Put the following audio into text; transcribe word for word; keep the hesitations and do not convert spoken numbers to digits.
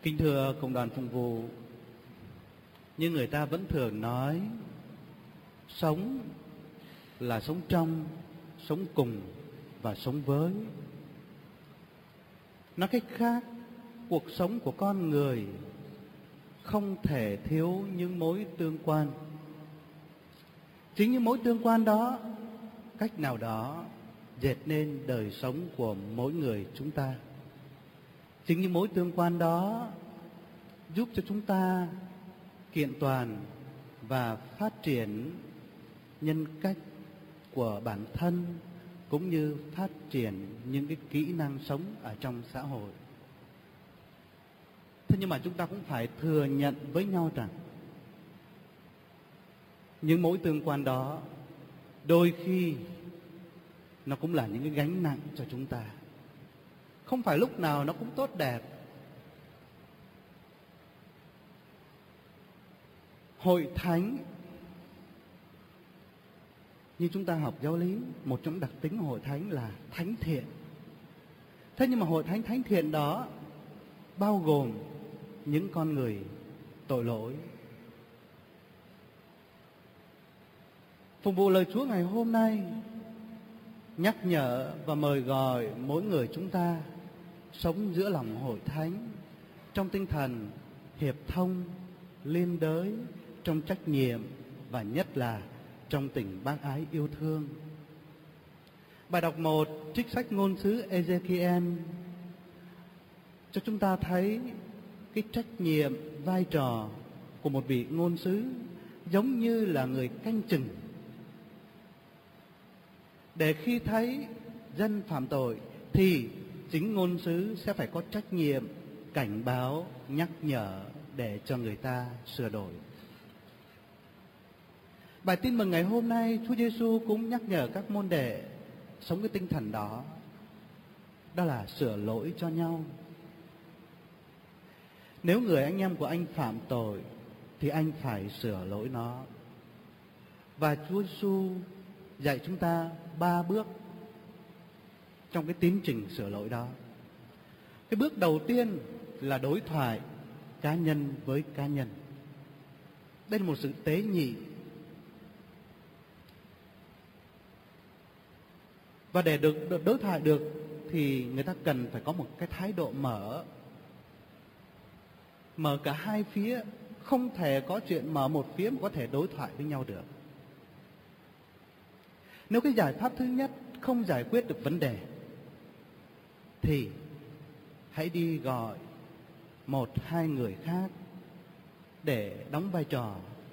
Kính thưa cộng đoàn phụng vụ, như người ta vẫn thường nói, sống là sống trong, sống cùng và sống với. Nói cách khác, cuộc sống của con người không thể thiếu những mối tương quan. Chính những mối tương quan đó, cách nào đó dệt nên đời sống của mỗi người chúng ta. Chính những mối tương quan đó giúp cho chúng ta kiện toàn và phát triển nhân cách của bản thân, cũng như phát triển những cái kỹ năng sống ở trong xã hội. Thế nhưng mà chúng ta cũng phải thừa nhận với nhau rằng những mối tương quan đó đôi khi nó cũng là những cái gánh nặng cho chúng ta. Không phải lúc nào nó cũng tốt đẹp. Hội thánh, như chúng ta học giáo lý, một trong đặc tính của hội thánh là thánh thiện. Thế nhưng mà hội thánh thánh thiện đó bao gồm những con người tội lỗi. Phục vụ lời Chúa ngày hôm nay nhắc nhở và mời gọi mỗi người chúng ta sống giữa lòng hội thánh trong tinh thần hiệp thông, liên đới, trong trách nhiệm và nhất là trong tình bác ái yêu thương. Bài đọc một trích sách ngôn sứ Ezekiel cho chúng ta thấy cái trách nhiệm, vai trò của một vị ngôn sứ giống như là người canh chừng, để khi thấy dân phạm tội thì chính ngôn sứ sẽ phải có trách nhiệm cảnh báo, nhắc nhở để cho người ta sửa đổi. Bài tin mừng ngày hôm nay, Chúa Giêsu cũng nhắc nhở các môn đệ sống cái tinh thần đó, đó là sửa lỗi cho nhau. Nếu người anh em của anh phạm tội thì anh phải sửa lỗi nó. Và Chúa Giêsu dạy chúng ta ba bước trong cái tiến trình sửa lỗi đó. Cái bước đầu tiên là đối thoại cá nhân với cá nhân. Đây là một sự tế nhị. Và để được đối thoại được thì người ta cần phải có một cái thái độ mở. Mở cả hai phía. Không thể có chuyện mở một phía mà có thể đối thoại với nhau được. Nếu cái giải pháp thứ nhất không giải quyết được vấn đề thì hãy đi gọi một hai người khác để đóng vai trò